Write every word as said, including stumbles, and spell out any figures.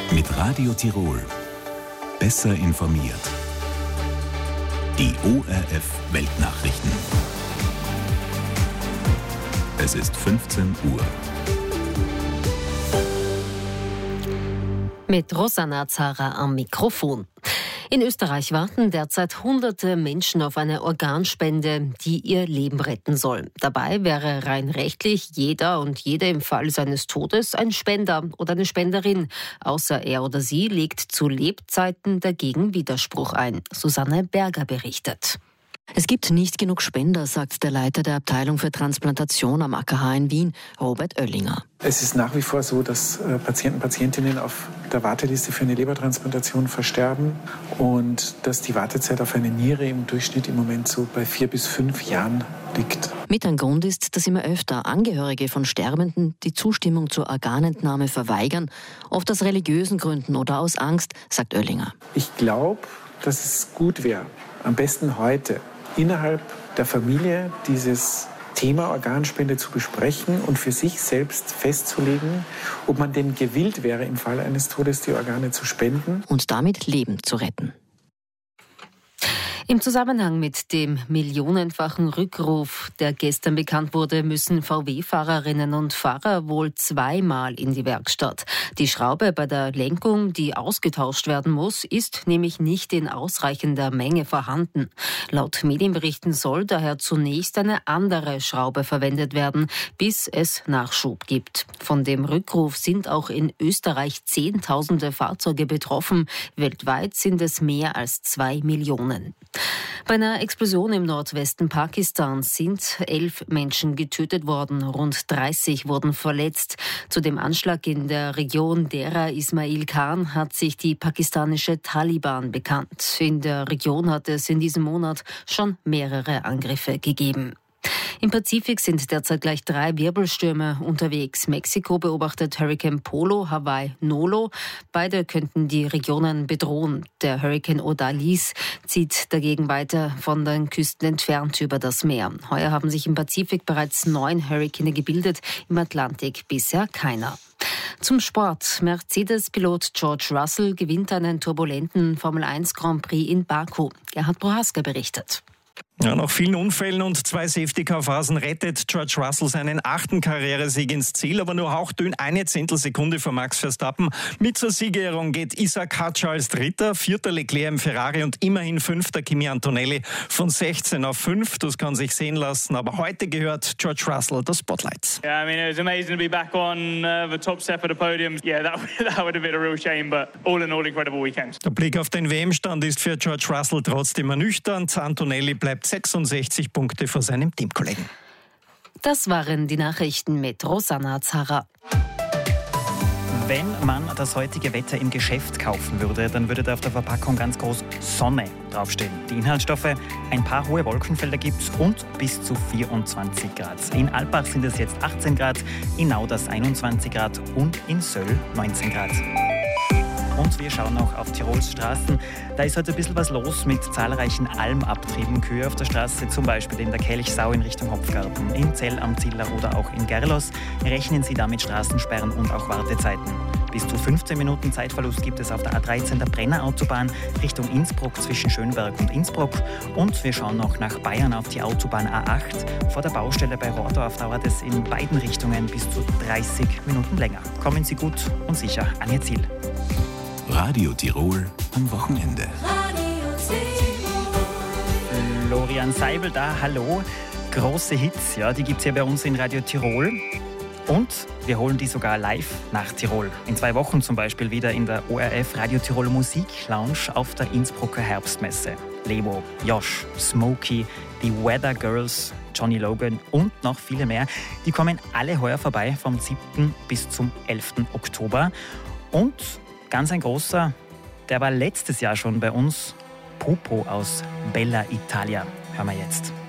Mit Radio Tirol. Besser informiert. Die O R F Weltnachrichten. Es ist fünfzehn Uhr. Mit Rosanna Zara am Mikrofon. In Österreich warten derzeit hunderte Menschen auf eine Organspende, die ihr Leben retten soll. Dabei wäre rein rechtlich jeder und jede im Fall seines Todes ein Spender oder eine Spenderin. Außer er oder sie legt zu Lebzeiten dagegen Widerspruch ein. Susanne Berger berichtet. Es gibt nicht genug Spender, sagt der Leiter der Abteilung für Transplantation am A K H in Wien, Robert Oellinger. Es ist nach wie vor so, dass äh, Patienten und Patientinnen auf der Warteliste für eine Lebertransplantation versterben und dass die Wartezeit auf eine Niere im Durchschnitt im Moment so bei vier bis fünf Jahren liegt. Mit ein Grund ist, dass immer öfter Angehörige von Sterbenden die Zustimmung zur Organentnahme verweigern, oft aus religiösen Gründen oder aus Angst, sagt Oellinger. Ich glaube, dass es gut wäre, am besten heute, innerhalb der Familie dieses Thema Organspende zu besprechen und für sich selbst festzulegen, ob man denn gewillt wäre, im Fall eines Todes die Organe zu spenden. Und damit Leben zu retten. Im Zusammenhang mit dem millionenfachen Rückruf, der gestern bekannt wurde, müssen V W-Fahrerinnen und Fahrer wohl zweimal in die Werkstatt. Die Schraube bei der Lenkung, die ausgetauscht werden muss, ist nämlich nicht in ausreichender Menge vorhanden. Laut Medienberichten soll daher zunächst eine andere Schraube verwendet werden, bis es Nachschub gibt. Von dem Rückruf sind auch in Österreich Zehntausende Fahrzeuge betroffen. Weltweit sind es mehr als zwei Millionen. Bei einer Explosion im Nordwesten Pakistans sind elf Menschen getötet worden, rund dreißig wurden verletzt. Zu dem Anschlag in der Region Dera Ismail Khan hat sich die pakistanische Taliban bekannt. In der Region hat es in diesem Monat schon mehrere Angriffe gegeben. Im Pazifik sind derzeit gleich drei Wirbelstürme unterwegs. Mexiko beobachtet Hurrikan Polo, Hawaii Nolo. Beide könnten die Regionen bedrohen. Der Hurrikan Odalis zieht dagegen weiter von den Küsten entfernt über das Meer. Heuer haben sich im Pazifik bereits neun Hurrikane gebildet, im Atlantik bisher keiner. Zum Sport. Mercedes-Pilot George Russell gewinnt einen turbulenten Formel eins Grand Prix in Baku. Gerhard Prohaska berichtet. Ja, nach vielen Unfällen und zwei Safety-Car-Phasen rettet George Russell seinen achten Karrieresieg ins Ziel, aber nur hauchdünn eine Zehntelsekunde vor Max Verstappen. Mit zur Siegerehrung geht Isaac Hadjar als Dritter, vierter Leclerc im Ferrari und immerhin fünfter Kimi Antonelli von sechzehn auf fünf. Das kann sich sehen lassen, aber heute gehört George Russell das Spotlight. Yeah, I mean, it was amazing to be back on uh, the top step of the podium. Yeah, that, that would have been a real shame, but all in all, incredible weekend. Der Blick auf den W M-Stand ist für George Russell trotzdem ernüchternd. Antonelli bleibt sechsundsechzig Punkte vor seinem Teamkollegen. Das waren die Nachrichten mit Rosanna Zara. Wenn man das heutige Wetter im Geschäft kaufen würde, dann würde da auf der Verpackung ganz groß Sonne draufstehen. Die Inhaltsstoffe, ein paar hohe Wolkenfelder gibt's und bis zu vierundzwanzig Grad. In Alpbach sind es jetzt achtzehn Grad, in Nauders einundzwanzig Grad und in Söll neunzehn Grad. Und wir schauen noch auf Tirols Straßen. Da ist heute ein bisschen was los mit zahlreichen Almabtrieben. Kühe auf der Straße, zum Beispiel in der Kelchsau in Richtung Hopfgarten, in Zell am Ziller oder auch in Gerlos. Rechnen Sie damit Straßensperren und auch Wartezeiten. Bis zu fünfzehn Minuten Zeitverlust gibt es auf der A dreizehn der Brennerautobahn Richtung Innsbruck zwischen Schönberg und Innsbruck. Und wir schauen noch nach Bayern auf die Autobahn A acht. Vor der Baustelle bei Rohrdorf dauert es in beiden Richtungen bis zu dreißig Minuten länger. Kommen Sie gut und sicher an Ihr Ziel. Radio Tirol am Wochenende. Florian Seibel da, hallo. Große Hits, ja, die gibt es ja bei uns in Radio Tirol. Und wir holen die sogar live nach Tirol. In zwei Wochen zum Beispiel wieder in der O R F Radio Tirol Musik Lounge auf der Innsbrucker Herbstmesse. Lebo, Josh, Smokey, die Weather Girls, Johnny Logan und noch viele mehr. Die kommen alle heuer vorbei vom siebten bis zum elften Oktober. Und ganz ein großer, der war letztes Jahr schon bei uns, Popo aus Bella Italia. Hören wir jetzt.